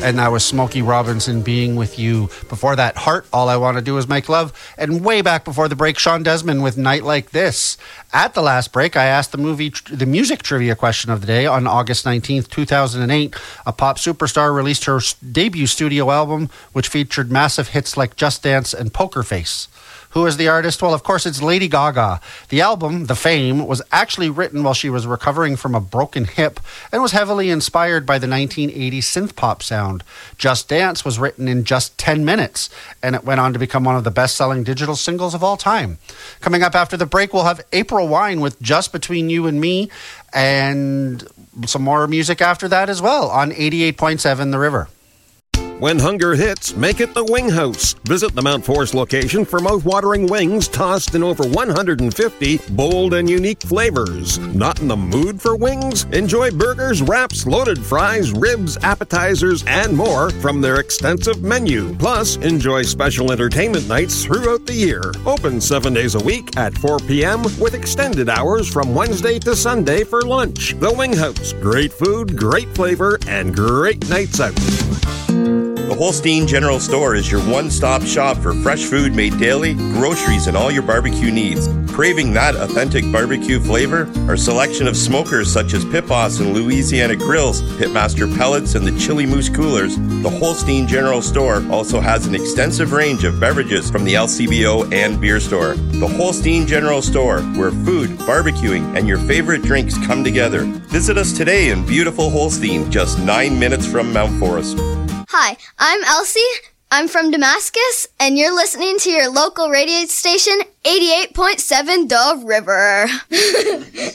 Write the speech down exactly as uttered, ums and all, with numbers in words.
And that was Smokey Robinson, Being With You. Before that, Heart, All I Want to Do Is Make Love. And way back before the break, Sean Desmond with Night Like This. At the last break, I asked the movie, the music trivia question of the day. On August nineteenth, two thousand eight, a pop superstar released her debut studio album, which featured massive hits like Just Dance and Poker Face. Who is the artist? Well, of course, it's Lady Gaga. The album, The Fame, was actually written while she was recovering from a broken hip and was heavily inspired by the nineteen eighties synth pop sound. Just Dance was written in just ten minutes, and it went on to become one of the best-selling digital singles of all time. Coming up after the break, we'll have April Wine with Just Between You and Me, and some more music after that as well on eighty-eight point seven The River. When hunger hits, make it the Wing House. Visit the Mount Forest location for mouth-watering wings tossed in over one hundred fifty bold and unique flavors. Not in the mood for wings? Enjoy burgers, wraps, loaded fries, ribs, appetizers, and more from their extensive menu. Plus, enjoy special entertainment nights throughout the year. Open seven days a week at four p.m. with extended hours from Wednesday to Sunday for lunch. The Wing House. Great food, great flavor, and great nights out. The Holstein General Store is your one-stop shop for fresh food made daily, groceries, and all your barbecue needs. Craving that authentic barbecue flavor? Our selection of smokers such as Pit Boss and Louisiana Grills, Pitmaster Pellets, and the Chili Moose Coolers, the Holstein General Store also has an extensive range of beverages from the L C B O and beer store. The Holstein General Store, where food, barbecuing, and your favorite drinks come together. Visit us today in beautiful Holstein, just nine minutes from Mount Forest. Hi, I'm Elsie. I'm from Damascus, and you're listening to your local radio station, eighty-eight point seven The River.